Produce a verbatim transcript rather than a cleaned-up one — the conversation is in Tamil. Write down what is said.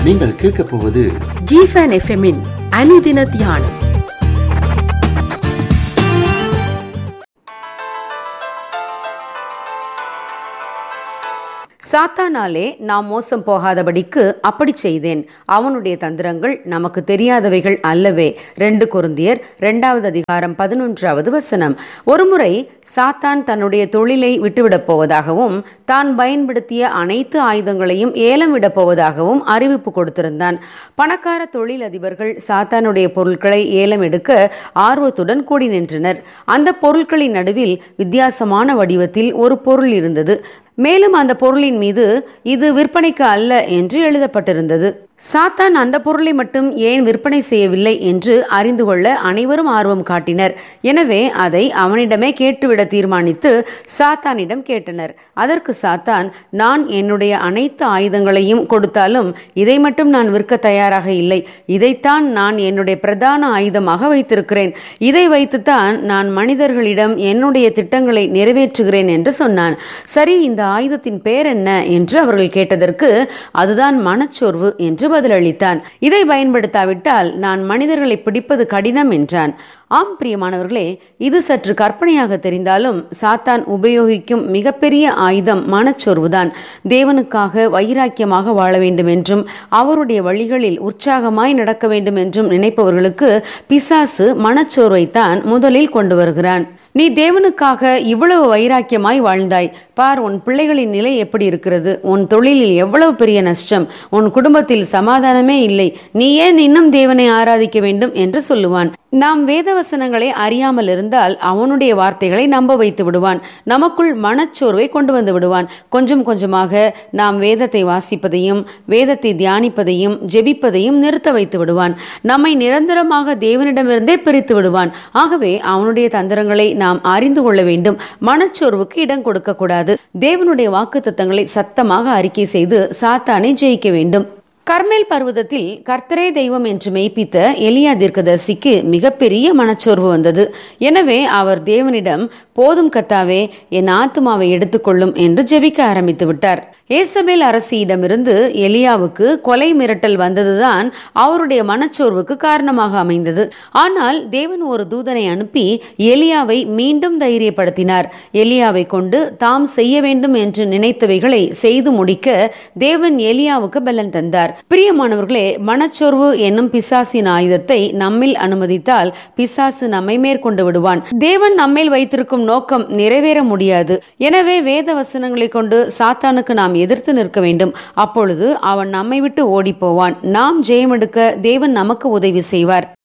நீங்கள் கேட்கப் போவது ஜிஃபன் எஃப்எம்மின் அனுதின தியானம். சாத்தானாலே நாம் மோசம் போகாதபடிக்கு அப்படி செய்தேன். அவனுடைய தந்திரங்கள் நமக்கு தெரியாதவைகள் அல்லவே. ரெண்டு கொரிந்தியர் இரண்டாவது அதிகாரம் பதினொன்றாவது வசனம். ஒருமுறை சாத்தான் தன்னுடைய தொழிலை விட்டுவிடப் போவதாகவும் தான் பயன்படுத்திய அனைத்து ஆயுதங்களையும் ஏலம் விடப் போவதாகவும் அறிவிப்பு கொடுத்திருந்தான். பணக்கார தொழில் அதிபர்கள் சாத்தானுடைய பொருட்களை ஏலம் எடுக்க ஆர்வத்துடன் கூடி நின்றனர். அந்த பொருட்களின் நடுவில் வித்தியாசமான வடிவத்தில் ஒரு பொருள் இருந்தது. மேலும் அந்த பொருளின் மீது இது விற்பனைக்கு அல்ல என்று எழுதப்பட்டிருந்தது. சாத்தான் அந்த பொருளை மட்டும் ஏன் விற்பனை செய்யவில்லை என்று அறிந்து கொள்ள அனைவரும் ஆர்வம் காட்டினர். எனவே அதை அவனிடமே கேட்டுவிட தீர்மானித்து சாத்தானிடம் கேட்டனர். அதற்கு சாத்தான், நான் என்னுடைய அனைத்து ஆயுதங்களையும் கொடுத்தாலும் இதை மட்டும் நான் விற்க தயாராக இல்லை. இதைத்தான் நான் என்னுடைய பிரதான ஆயுதமாக வைத்திருக்கிறேன். இதை வைத்துத்தான் நான் மனிதர்களிடம் என்னுடைய திட்டங்களை நிறைவேற்றுகிறேன் என்று சொன்னான். சரி, இந்த ஆயுதத்தின் பெயர் என்ன என்று அவர்கள் கேட்டதற்கு, அதுதான் மனச்சோர்வு என்று பதிலளித்தான். இதை பயன்படுத்தாவிட்டால் நான் மனிதர்களை பிடிப்பது கடினம் என்றான். ஆம் பிரியமானவர்களே, இது சற்று கற்பனையாக தெரிந்தாலும் சாத்தான் உபயோகிக்கும் மிகப்பெரிய ஆயுதம் மனச்சோர்வுதான். தேவனுக்காக வைராக்கியமாக வாழ வேண்டும் என்றும் அவருடைய வழிகளில் உற்சாகமாய் நடக்க வேண்டும் என்றும் நினைப்பவர்களுக்கு பிசாசு மனச்சோர்வைத்தான் முதலில் கொண்டு வருகிறான். நீ தேவனுக்காக இவ்வளவு வைராக்கியமாய் வாழ்ந்தாய், பார் உன் பிள்ளைகளின் நிலை எப்படி இருக்கிறது, உன் தொழிலில் எவ்வளவு பெரிய நஷ்டம், உன் குடும்பத்தில் சமாதானமே இல்லை, நீ ஏன் இன்னும் தேவனை ஆராதிக்க வேண்டும் என்று சொல்லுவான். நாம் வேதவசனங்களை அறியாமல் இருந்தால் அவனுடைய வார்த்தைகளை நம்ப வைத்து விடுவான். நமக்குள் மனச்சோர்வை கொண்டு வந்து விடுவான். கொஞ்சம் கொஞ்சமாக நாம் வேதத்தை வாசிப்பதையும் வேதத்தை தியானிப்பதையும் ஜெபிப்பதையும் நிறுத்த வைத்து விடுவான். நம்மை நிரந்தரமாக தேவனிடமிருந்தே பிரித்து விடுவான். ஆகவே அவனுடைய தந்திரங்களை நாம் அறிந்து கொள்ள வேண்டும். மனச்சோர்வுக்கு இடம் கொடுக்க கூடாது. தேவனுடைய வாக்குத்தத்தங்களை சத்தமாக அறிக்கை செய்து சாத்தானை ஜெயிக்க வேண்டும். கர்மேல் பர்வதத்தில் கர்த்தரே தெய்வம் என்று மெய்ப்பித்த எலியா தீர்க்கதரிசிக்கு மிகப்பெரிய மனச்சோர்வு வந்தது. எனவே அவர் தேவனிடம், போதும் கர்த்தாவே, என் ஆத்துமாவை எடுத்துக்கொள்ளும் என்று ஜெபிக்க ஆரம்பித்து விட்டார். ஏசபேல் அரசியிடமிருந்து எலியாவுக்கு கொலை மிரட்டல் வந்ததுதான் அவருடைய மனச்சோர்வுக்கு காரணமாக அமைந்தது. ஆனால் தேவன் ஒரு தூதனை அனுப்பி எலியாவை மீண்டும் தைரியப்படுத்தினார். எலியாவை கொண்டு தாம் செய்ய வேண்டும் என்று நினைத்தவைகளை செய்து முடிக்க தேவன் எலியாவுக்கு பலன் தந்தார். பிரியமானவர்களே, மனச்சோர்வு என்னும் பிசாசின் ஆயுதத்தை நம்மில் அனுமதித்தால் பிசாசு நம்மை மேற்கொண்டு விடுவான். தேவன் நம்மேல் வைத்திருக்கும் நோக்கம் நிறைவேற முடியாது. எனவே வேத வசனங்களை கொண்டு சாத்தானுக்கு நாம் எதிர்த்து நிற்க வேண்டும். அப்பொழுது அவன் நம்மை விட்டு ஓடி போவான். நாம் ஜெயமெடுக்க தேவன் நமக்கு உதவி செய்வார்.